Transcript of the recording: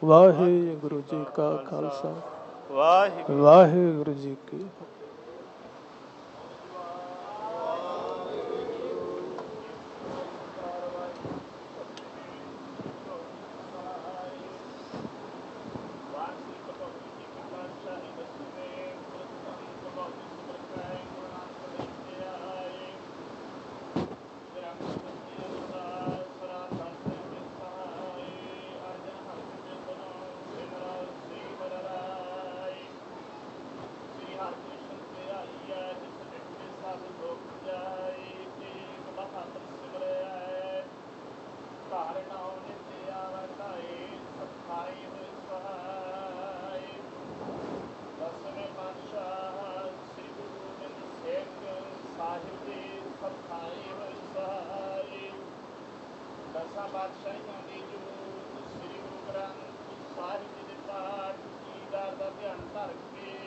ਵਾਹਿਗੁਰੂ ਜੀ ਕਾ ਖਾਲਸਾ, ਵਾਹਿਗੁਰੂ ਜੀ ਕੀ ਫਤਿਹ। ਪਾਤਸ਼ਾਹੀਆਂ ਦੀ ਜੋਤ ਸ੍ਰੀ ਗੁਰੂ ਗ੍ਰੰਥ ਸਾਹਿਬ ਜੀ ਦੇ ਪਾਠ ਜੀ ਦਾ ਧਿਆਨ ਧਰ ਕੇ